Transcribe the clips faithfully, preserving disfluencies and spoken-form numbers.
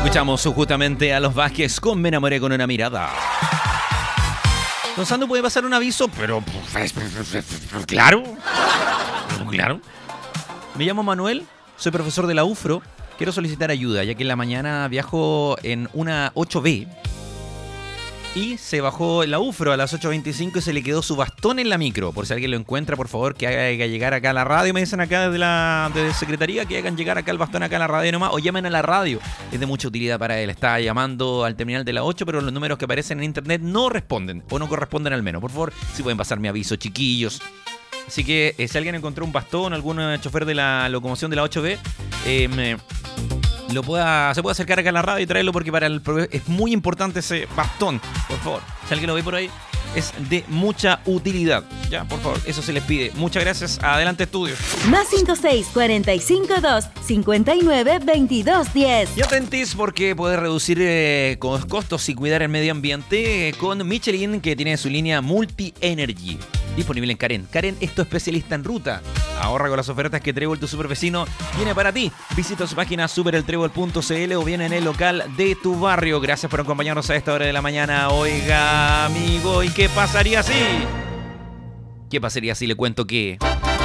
Escuchamos justamente a los Vázquez con Me enamoré con una mirada. Don Sando, puede pasar un aviso, pero claro, claro. Me llamo Manuel, soy profesor de la U F R O. Quiero solicitar ayuda, ya que en la mañana viajo en una ocho B y se bajó en la U F R O a las ocho veinticinco y se le quedó su bastón en la micro. Por si alguien lo encuentra, por favor, que haga llegar acá a la radio. Me dicen acá desde la desde secretaría que hagan llegar acá el bastón acá a la radio nomás, o llamen a la radio. Es de mucha utilidad para él. Está llamando al terminal de la ocho, pero los números que aparecen en internet no responden, o no corresponden al menos. Por favor, si pueden pasar mi aviso, chiquillos. Así que eh, si alguien encontró un bastón, algún chofer de la locomoción de la ocho B, eh, me... Lo pueda, se puede acercar acá a la radio y traerlo, porque para el es muy importante ese bastón, por favor. Si alguien lo ve por ahí, es de mucha utilidad. Ya, por favor, eso se les pide. Muchas gracias. Adelante, estudio. Más cinco seis, cuarenta y cinco dos, cincuenta y nueve, veintidós diez. Y atentis, porque puedes reducir eh, costos y cuidar el medio ambiente con Michelin, que tiene su línea Multi Energy. Disponible en Karen. Karen es tu especialista en ruta. Ahorra con las ofertas que Trébol, tu super vecino, tiene para ti. Visita su página super el trébol punto c l o bien en el local de tu barrio. Gracias por acompañarnos a esta hora de la mañana. Oiga, amigo, ¿y qué pasaría si? ¿Qué pasaría si le cuento que...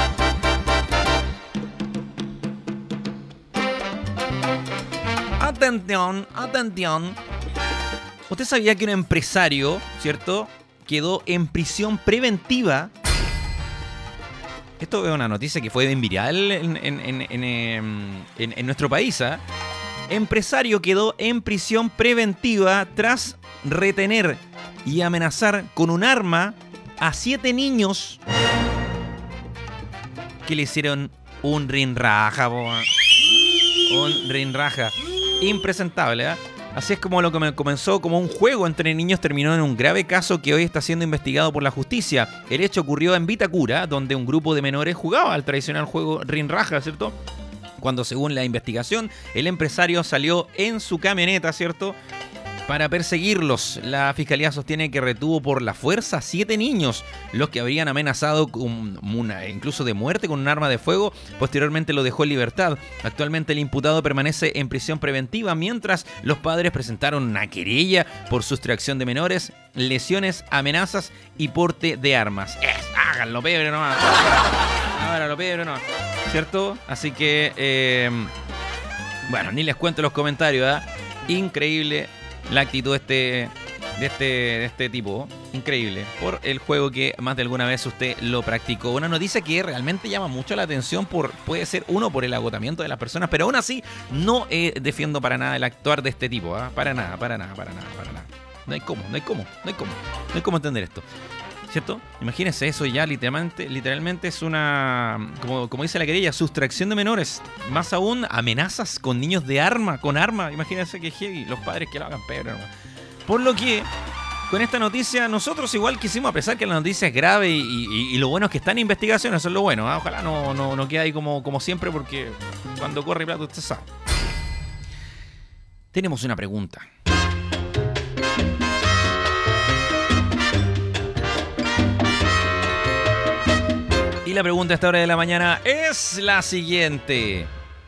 Atención, atención. ¿Usted sabía que un empresario, cierto, quedó en prisión preventiva? Esto es una noticia que fue bien viral en, en, en, en, en, en nuestro país. ¿eh? Empresario quedó en prisión preventiva tras retener y amenazar con un arma a siete niños que le hicieron un rinraja. Boa. Un rinraja. Impresentable, ¿eh? Así es como lo que comenzó como un juego entre niños terminó en un grave caso que hoy está siendo investigado por la justicia. El hecho ocurrió en Vitacura, donde un grupo de menores jugaba al tradicional juego rinraja, ¿cierto? Cuando, según la investigación, el empresario salió en su camioneta, ¿cierto?, para perseguirlos. La fiscalía sostiene que retuvo por la fuerza a siete niños, los que habrían amenazado con una, incluso de muerte con un arma de fuego. Posteriormente lo dejó en libertad. Actualmente el imputado permanece en prisión preventiva, mientras los padres presentaron una querella por sustracción de menores, lesiones, amenazas y porte de armas. Es, háganlo, pebre nomás. Háganlo, pebre nomás. ¿Cierto? Así que, eh, bueno, ni les cuento los comentarios, ¿eh? Increíble la actitud de este, de este, de este tipo. Increíble. Por el juego que más de alguna vez usted lo practicó. Una noticia que realmente llama mucho la atención. Por, puede ser uno por el agotamiento de las personas, pero aún así no eh, defiendo para nada el actuar de este tipo. ¿eh? Para nada, para nada, para nada, para nada. No hay cómo, no hay cómo, no hay cómo. No hay cómo entender esto. ¿Cierto? Imagínense, eso ya literalmente, literalmente es una, como, como dice la querella, sustracción de menores. Más aún, amenazas con niños de arma, con arma. Imagínense que heavy, los padres que lo hagan peor. ¿no? Por lo que, con esta noticia, nosotros igual quisimos, a pesar que la noticia es grave y, y, y lo bueno es que está en investigación, eso es lo bueno. ¿eh? Ojalá no, no, no quede ahí como, como siempre, porque cuando corre plato usted sabe. Tenemos una pregunta. Y la pregunta a esta hora de la mañana es la siguiente.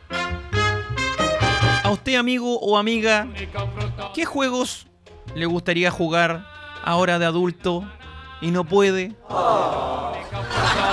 A usted, amigo o amiga, ¿qué juegos le gustaría jugar ahora de adulto y no puede?